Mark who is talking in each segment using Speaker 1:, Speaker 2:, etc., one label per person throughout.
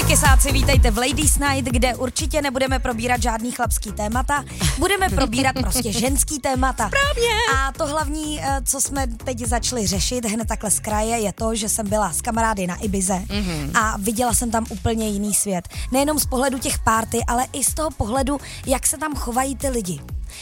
Speaker 1: Kesáci, vítejte v Ladies Night, kde určitě nebudeme probírat žádný chlapský témata, budeme probírat prostě ženský témata.
Speaker 2: Právě.
Speaker 1: A to hlavní, co jsme teď začali řešit hned takhle z kraje, je to, že jsem byla s kamarády na Ibize a viděla jsem tam úplně jiný svět. Nejenom z pohledu těch party, ale i z toho pohledu, jak se tam chovají ty lidi.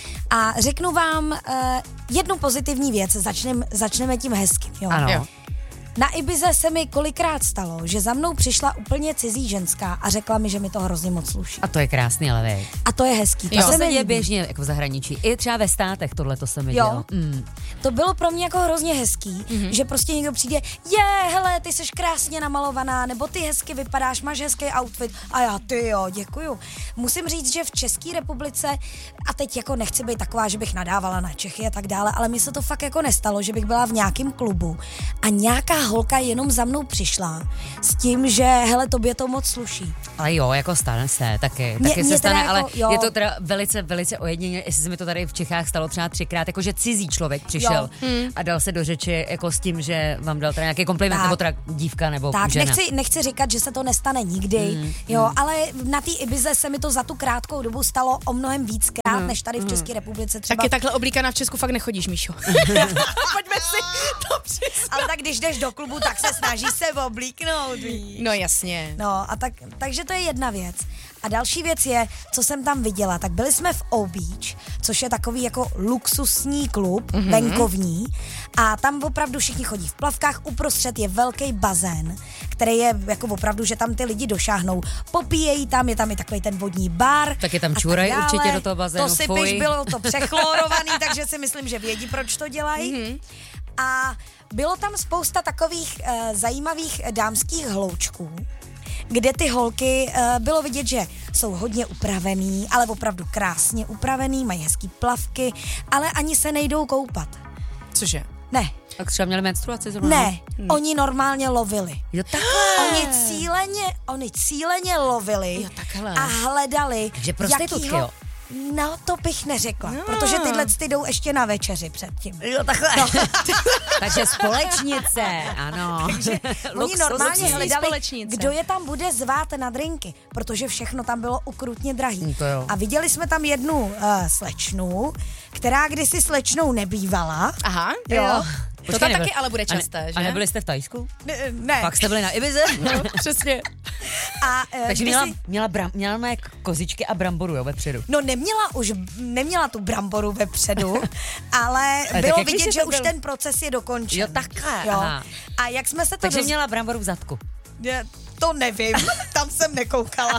Speaker 1: A řeknu vám jednu pozitivní věc, začneme tím hezkým. Jo?
Speaker 2: Ano. Jo.
Speaker 1: Na Ibize se mi kolikrát stalo, že za mnou přišla úplně cizí ženská a řekla mi, že mi to hrozně moc sluší.
Speaker 2: A to je krásný, ale vej.
Speaker 1: A to je hezký.
Speaker 2: To se děje běžně jako v zahraničí. I třeba ve státech tohle to se mi dělo.
Speaker 1: To bylo pro mě jako hrozně hezký, že prostě někdo přijde, hele, ty jsi krásně namalovaná, nebo ty hezky vypadáš, máš hezký outfit. A já, ty jo, děkuju. Musím říct, že v České republice, a teď jako nechci být taková, že bych nadávala na Čechy a tak dále, ale mi se to fakt jako nestalo, že bych byla v nějakém klubu a nějaká holka jenom za mnou přišla s tím, že hele, tobě to moc sluší.
Speaker 2: Ale jo, jako stane se, taky se stane, jako, ale jo. Je to teda velice ojedinělé, jestli se mi to tady v Čechách stalo třeba 3krát, jako že cizí člověk přišel a dal se do řeči jako s tím, že vám dal teda nějaký kompliment, nebo teda dívka nebo žena. Nechci říkat, že se to nestane nikdy, ale na té Ibize se mi to za tu krátkou dobu stalo o mnohem víckrát, než tady v České republice třeba.
Speaker 3: Tak je takhle oblíkaná v Česku fakt nechodíš, Míšo. Pojďme si to přiznat.
Speaker 1: Ale tak když jdeš do klubu, tak se snaží se oblíknout, víš.
Speaker 3: No jasně.
Speaker 1: No a takže to je jedna věc. A další věc je, co jsem tam viděla, tak byli jsme v O Beach, což je takový jako luxusní klub, venkovní, a tam opravdu všichni chodí v plavkách, uprostřed je velký bazén, který je jako opravdu, že tam ty lidi došáhnou, popíjejí tam, je tam i takový ten vodní bar.
Speaker 2: Tak je tam čuraj určitě do toho bazénu.
Speaker 1: To si piš, bylo to přechlorovaný, takže si myslím, že vědí, proč to dělají. A bylo tam spousta takových zajímavých dámských hloučků, kde ty holky bylo vidět, že jsou hodně upravený, ale opravdu krásně upravený, mají hezký plavky, ale ani se nejdou koupat.
Speaker 3: Cože?
Speaker 1: Ne.
Speaker 2: Tak třeba měli menstruaci zrovna?
Speaker 1: Ne, oni normálně lovili.
Speaker 2: Jo, takhle.
Speaker 1: Oni cíleně lovili
Speaker 3: jo, takhle.
Speaker 1: A hledali.
Speaker 2: Takže prostitutky, jo?
Speaker 1: No, to bych neřekla, protože tyhle jdou ještě na večeři předtím.
Speaker 2: Jo, takhle. No. Takže společnice, ano.
Speaker 1: Takže oni normálně hledali, kdo je tam bude zvát na drinky, protože všechno tam bylo ukrutně drahý. A viděli jsme tam jednu slečnu, která kdysi slečnou nebývala.
Speaker 3: Aha,
Speaker 1: jo.
Speaker 3: To tam taky ale bude časté, že?
Speaker 2: A nebyli jste v Tajsku?
Speaker 1: Ne.
Speaker 2: Pak jste byli na Ibize?
Speaker 3: No, přesně.
Speaker 2: Takže měla mé kozičky a bramboru, jo, vepředu.
Speaker 1: No neměla tu bramboru vepředu, ale bylo vidět, že už ten proces je dokončen.
Speaker 2: Jo, takhle.
Speaker 1: Jo. A jak jsme se to
Speaker 2: Takže měla bramboru v zadku.
Speaker 1: To nevím, tam jsem nekoukala.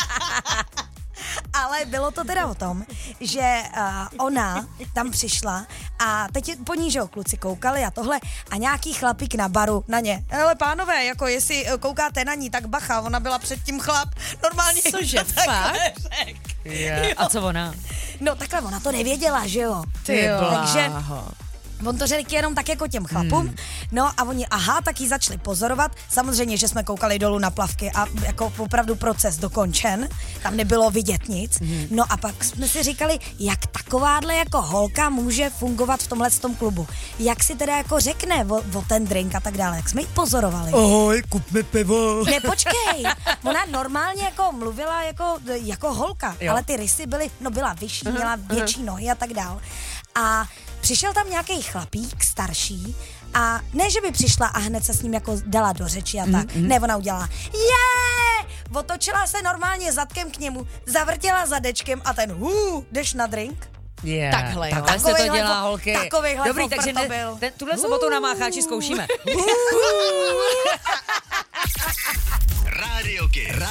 Speaker 1: Ale bylo to teda o tom, že ona tam přišla a teď po ní, že kluci koukali a tohle a nějaký chlapík na baru na ně. Ale pánové, jako jestli koukáte na ní, tak bacha, ona byla předtím chlap. Normálně.
Speaker 3: Cože, fakt?
Speaker 2: Yeah. A co ona?
Speaker 1: No takhle, ona to nevěděla, že jo?
Speaker 3: Ty jo.
Speaker 1: Takže on to řekl jenom tak jako těm chlapům. No a oni, tak ji začali pozorovat. Samozřejmě, že jsme koukali dolů na plavky a jako opravdu proces dokončen. Tam nebylo vidět nic. No a pak jsme si říkali, jak takováhle jako holka může fungovat v tomhletom klubu. Jak si teda jako řekne o ten drink a tak dále. Jak jsme ji pozorovali.
Speaker 4: Ahoj, kupme pivo.
Speaker 1: Ne, počkej. Ona normálně jako mluvila jako holka,
Speaker 2: jo.
Speaker 1: Ale ty rysy byla vyšší, měla větší nohy a tak dále. A přišel tam nějaký chlapík starší a ne, že by přišla a hned se s ním jako dala do řeči a tak. Ne, ona udělala otočila se normálně zadkem k němu, zavrtěla zadečkem a ten jdeš na drink?
Speaker 2: Yeah.
Speaker 3: Takhle, jo.
Speaker 2: Takhle se to dělá, holky.
Speaker 1: Dobrý, takže
Speaker 2: tuhle sobotu na Mácháči zkoušíme.
Speaker 5: Rádio Kid.